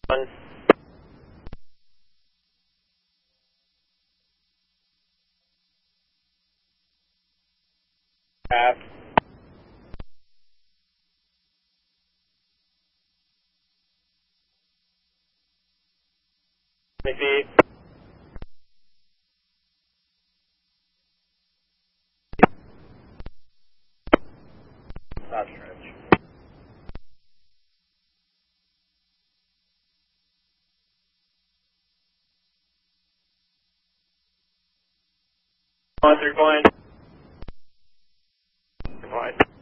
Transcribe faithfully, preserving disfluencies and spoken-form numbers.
One. Half. twenty feet. Stop stretch. One, three point. Three point.